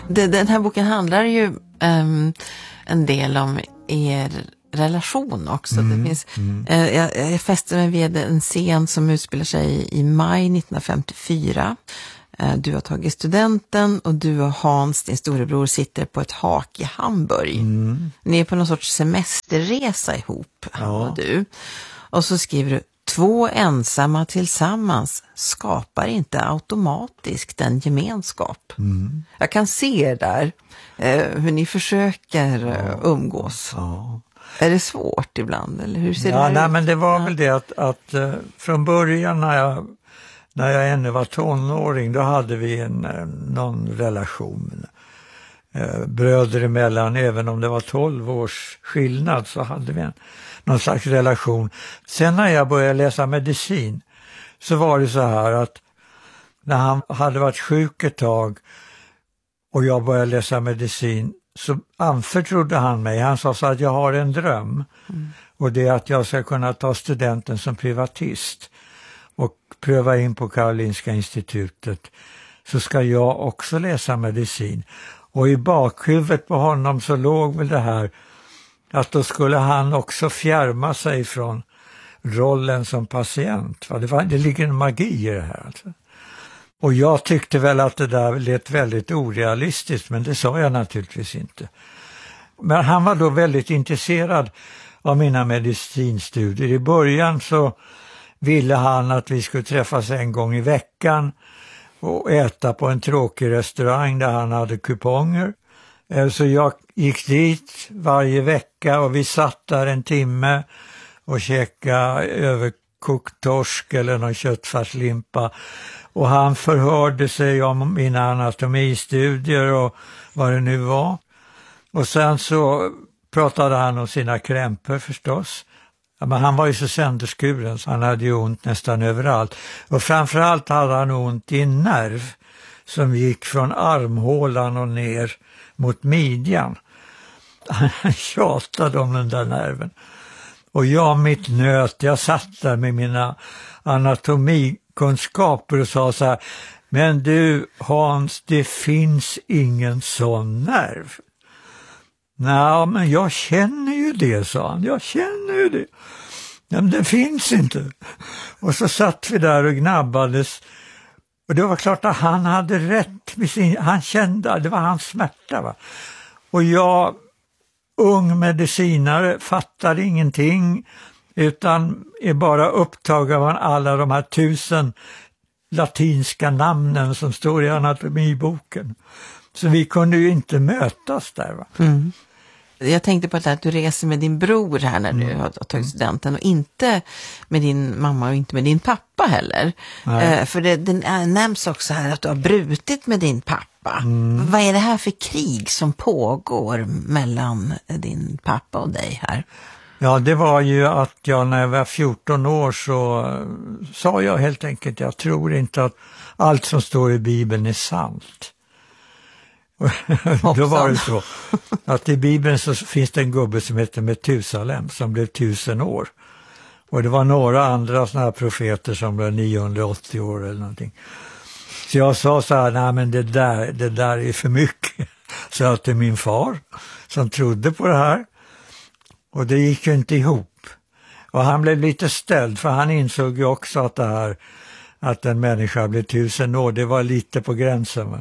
Den här boken handlar ju en del om er relation också. Det finns, jag fäster mig vid en scen som utspelar sig i maj 1954. Du har tagit studenten och du och Hans, din storebror, sitter på ett hak i Hamburg. Ni är på någon sorts semesterresa ihop, han och du. Och så skriver du: 2 ensamma tillsammans skapar inte automatiskt en gemenskap. Jag kan se där hur ni försköker umgås. Ja. Är det svårt ibland? Eller hur ser det ut? Nej, men det var väl det att från början när jag ännu var tonåring, då hade vi någon relation. Bröder emellan, även om det var 12 års skillnad, så hade vi någon slags relation. Sen när jag började läsa medicin så var det så här att när han hade varit sjuk ett tag och jag började läsa medicin, så anförtrodde han mig. Han sa så att jag har en dröm och det är att jag ska kunna ta studenten som privatist och pröva in på Karolinska institutet, så ska jag också läsa medicin. Och i bakhuvudet på honom så låg väl det här att då skulle han också fjärma sig från rollen som patient. Det ligger en magi i det här. Alltså. Och jag tyckte väl att det där lät väldigt orealistiskt, men det sa jag naturligtvis inte. Men han var då väldigt intresserad av mina medicinstudier. I början så ville han att vi skulle träffas en gång i veckan och äta på en tråkig restaurang där han hade kuponger. Så jag gick dit varje vecka och vi satt där en timme och käkade överkokt torsk eller någon köttfärslimpa. Och han förhörde sig om mina anatomistudier och vad det nu var. Och sen så pratade han om sina krämpor förstås. Ja, men han var ju så sönderskuren så han hade ju ont nästan överallt. Och framförallt hade han ont i en nerv som gick från armhålan och ner mot midjan. Han tjatade om den där nerven. Och mitt nöt, jag satt där med mina anatomikunskaper och sa så här: men du Hans, det finns ingen sån nerv. Nej, men jag känner ju det, sa han. Jag känner ju det. Men det finns inte. Och så satt vi där och gnabbades. Och det var klart att han hade rätt med han kände, det var hans smärta, va. Och jag, ung medicinare, fattar ingenting utan är bara upptagen av alla de här 1000 latinska namnen som står i anatomiboken. Så vi kunde ju inte mötas där, va. Jag tänkte på att du reser med din bror här när du har tagit studenten och inte med din mamma och inte med din pappa heller. För det nämns också här att du har brutit med din pappa. Vad är det här för krig som pågår mellan din pappa och dig här? Ja, det var ju att jag när jag var 14 år så sa jag helt enkelt, jag tror inte att allt som står i Bibeln är sant. Då var det så att i Bibeln så finns det en gubbe som heter Metusalem som blev 1000 år. Och det var några andra såna här profeter som blev 980 år eller någonting. Så jag sa så här, nej men det där är för mycket. Så jag till min far som trodde på det här. Och det gick ju inte ihop. Och han blev lite ställd för han insåg ju också att det här, att en människa blev 1000 år, det var lite på gränsen.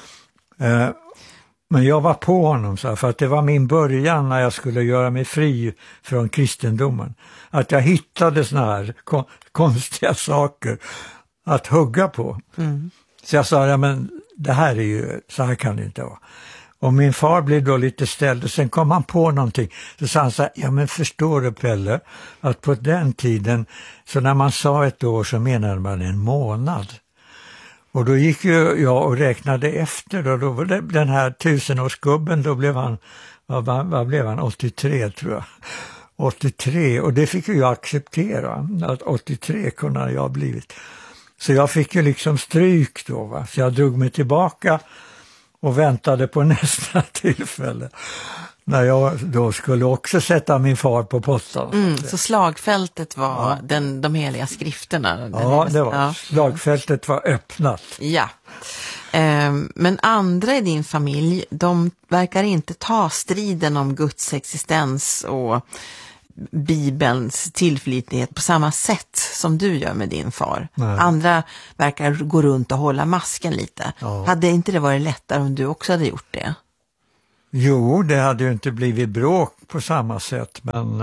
Men jag var på honom så här, för att det var min början när jag skulle göra mig fri från kristendomen. Att jag hittade såna här konstiga saker att hugga på. Så jag sa, ja men det här är ju, så här kan det inte vara. Och min far blev då lite ställd och sen kom han på någonting. Så sa han så här, ja men förstår du Pelle, att på den tiden, så när man sa ett år så menade man en månad. Och då gick ju jag och räknade efter och då var det den här 1000-årsgubben, då blev han, vad blev han, 83 tror jag. 83, och det fick ju jag acceptera, att 83 kunde jag ha blivit. Så jag fick ju liksom stryk då, va? Så jag drog mig tillbaka och väntade på nästa tillfälle. när jag då skulle också sätta min far på pottan. Så slagfältet var de heliga skrifterna? Det var. Slagfältet var öppnat. Ja. Men andra i din familj, de verkar inte ta striden om Guds existens och Bibelns tillförlitlighet på samma sätt som du gör med din far. Nej. Andra verkar gå runt och hålla masken lite. Ja. Hade inte det varit lättare om du också hade gjort det? Jo, det hade ju inte blivit bråk på samma sätt, men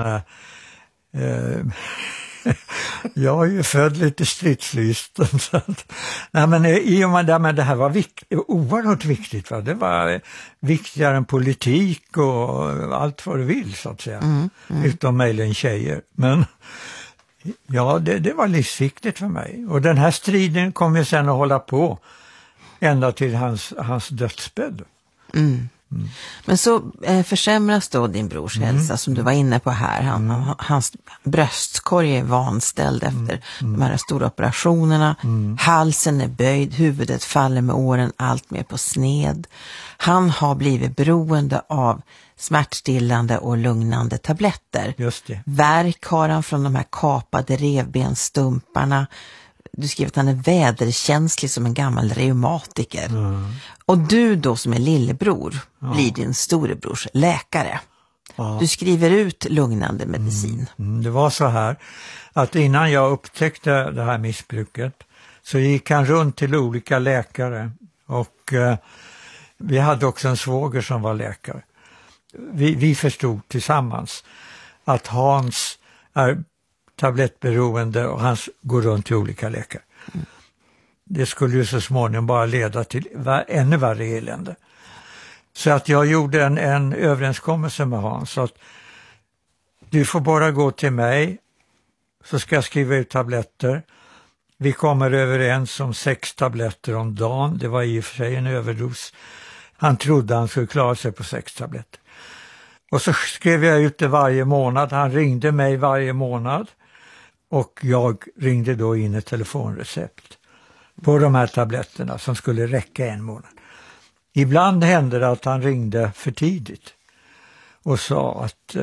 jag är ju född lite stridslysten. Så att, nej, men i och med det här var oerhört viktigt. Va? Det var viktigare än politik och allt vad du vill, så att säga. Utom möjligen tjejer. Men ja, det var livsviktigt för mig. Och den här striden kommer ju sen att hålla på ända till hans dödsbädd. Men så försämras då din brors hälsa som du var inne på här. Hans bröstkorg är vanställd efter de här stora operationerna. Halsen är böjd, huvudet faller med åren allt mer på sned. Han har blivit beroende av smärtstillande och lugnande tabletter. Just det. Värk har han från de här kapade revbenstumparna. Du skriver att han är väderkänslig som en gammal reumatiker. Och du då som är lillebror blir din storebrors läkare. Du skriver ut lugnande medicin. Det var så här att innan jag upptäckte det här missbruket så gick han runt till olika läkare. Och vi hade också en svåger som var läkare. Vi förstod tillsammans att Hans är tablettberoende och han går runt till olika läkare. Det skulle ju så småningom bara leda till ännu värre elände. Så att jag gjorde en överenskommelse med Hans. Så att du får bara gå till mig så ska jag skriva ut tabletter. Vi kommer överens om 6 tabletter om dagen. Det var i och för sig en överdos. Han trodde han skulle klara sig på 6 tabletter. Och så skrev jag ut det varje månad. Han ringde mig varje månad. Och jag ringde då in ett telefonrecept på de här tabletterna som skulle räcka en månad. Ibland hände det att han ringde för tidigt och sa att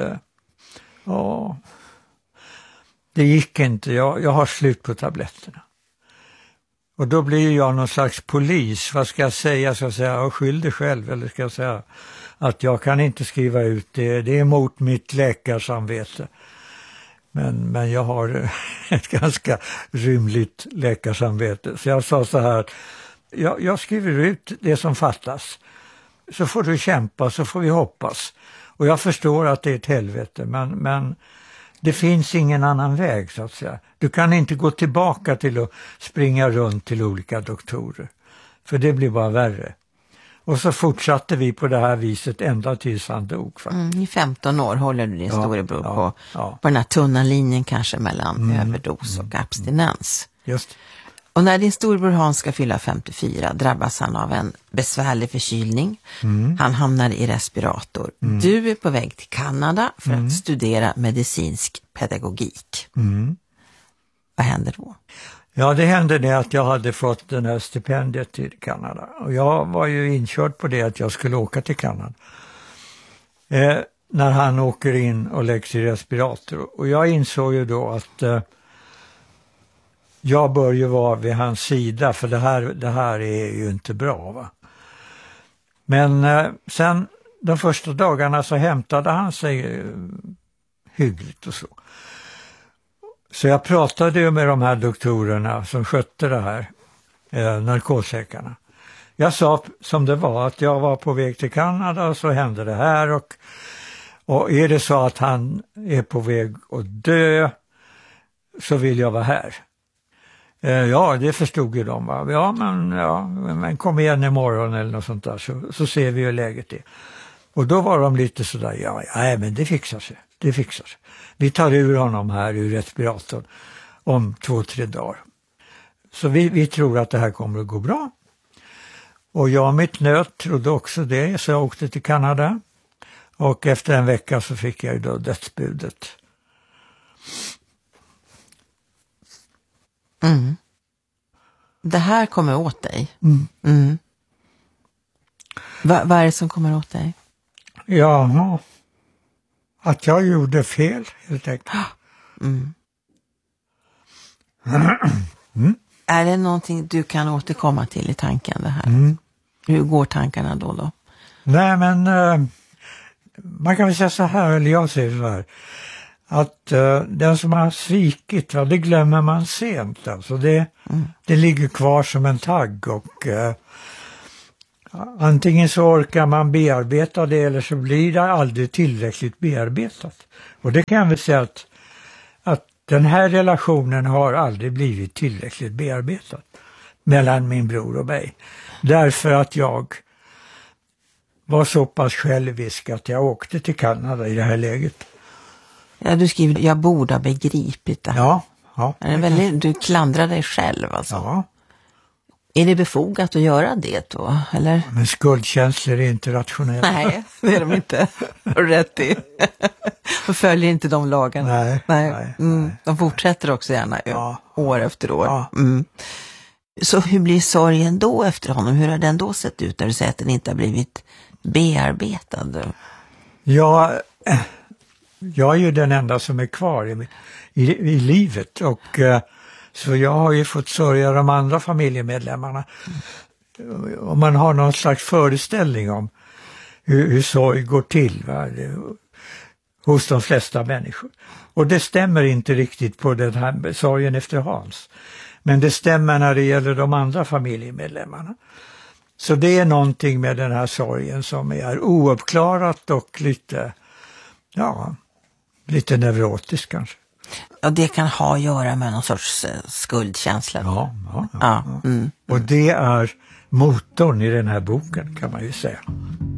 det gick inte, jag har slut på tabletterna. Och då blir jag någon slags polis. Vad ska jag säga? Ska jag säga skyll dig själv, eller ska jag säga att jag kan inte skriva ut det, det är emot mitt läkarsamvete. Men jag har ett ganska rymligt läkarsamvete. Så jag sa så här, jag skriver ut det som fattas. Så får du kämpa, så får vi hoppas. Och jag förstår att det är ett helvete, men det finns ingen annan väg, så att säga. Du kan inte gå tillbaka till att springa runt till olika doktorer. För det blir bara värre. Och så fortsatte vi på det här viset ända tills han dog. I 15 år håller du din storebror på den här tunna linjen kanske mellan överdos och abstinens. Just. Och när din storebror Hans ska fylla 54 drabbas han av en besvärlig förkylning. Han hamnar i respirator. Du är på väg till Kanada för att studera medicinsk pedagogik. Vad händer då? Ja, det hände det att jag hade fått den här stipendiet till Kanada. Och jag var ju inkörd på det att jag skulle åka till Kanada. När han åker in och läggs i respirator. Och jag insåg ju då att jag bör ju vara vid hans sida, för det här är ju inte bra, va. Men sen de första dagarna så hämtade han sig hyggligt och så. Så jag pratade ju med de här doktorerna som skötte det här, narkosläkarna. Jag sa som det var att jag var på väg till Kanada och så hände det här. Och är det så att han är på väg att dö så vill jag vara här. Ja, det förstod ju de. Va? Ja, men kom igen imorgon eller något sånt där så ser vi hur läget är. Och då var de lite sådär, nej men det fixar sig. Det fixar sig. Vi tar ur honom här ur respiratorn om 2-3 dagar. Så vi tror att det här kommer att gå bra. Och jag mitt nöt trodde också det, så jag åkte till Kanada. Och efter en vecka så fick jag ju då dödsbudet. Det här kommer åt dig. Vad är det som kommer åt dig? Ja, Att jag gjorde fel, helt enkelt. Mm. Är det någonting du kan återkomma till i tanken det här? Hur går tankarna då? Nej, men man kan väl säga så här, eller jag säger så här, att den som har svikit, det glömmer man sent. Alltså det ligger kvar som en tagg, och antingen så orkar man bearbeta det, eller så blir det aldrig tillräckligt bearbetat. Och det kan jag väl säga att den här relationen har aldrig blivit tillräckligt bearbetad mellan min bror och mig. Därför att jag var så pass självisk att jag åkte till Kanada i det här läget. Ja, du skriver, jag borde ha begripit det. Ja. Är det du klandrar dig själv alltså? Ja. Är det befogat att göra det då, eller? Men skuldkänslor är inte rationella. Nej, det är de inte. Rätt i. Och följer inte de lagarna. Nej. De fortsätter också gärna år efter år. Ja. Så hur blir sorgen då efter honom? Hur har den då sett ut när du säger att den inte har blivit bearbetad? Ja, jag är ju den enda som är kvar i livet, och så jag har ju fått sörja de andra familjemedlemmarna. Och man har någon slags föreställning om hur sorg går till hos de flesta människor. Och det stämmer inte riktigt på den här sorgen efter Hans. Men det stämmer när det gäller de andra familjemedlemmarna. Så det är någonting med den här sorgen som är ouppklarat och lite neurotisk kanske. Ja, det kan ha att göra med någon sorts skuldkänsla. Ja. Och det är motorn i den här boken, kan man ju säga.